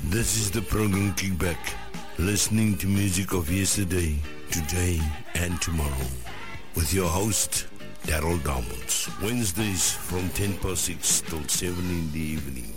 This is the program Kickback, listening to music of yesterday, today and tomorrow. With your host, Daryl Diamonds. Wednesdays from 10 past 6 till 7 in the evening.